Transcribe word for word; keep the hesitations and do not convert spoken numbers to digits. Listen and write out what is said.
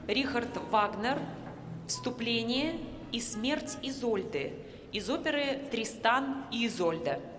Рихард Вагнер «Вступление и смерть Изольды» из оперы «Тристан и Изольда».